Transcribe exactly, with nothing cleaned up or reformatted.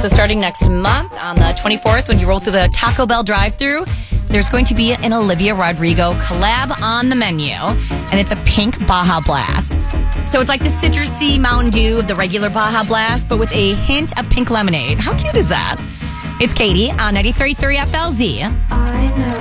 So starting next month on the twenty-fourth, when you roll through the Taco Bell drive-thru, there's going to be an Olivia Rodrigo collab on the menu, and it's a pink Baja Blast. So it's like the citrusy Mountain Dew of the regular Baja Blast, but with a hint of pink lemonade. How cute is that? It's Katie on ninety-three point three F L Z. I know.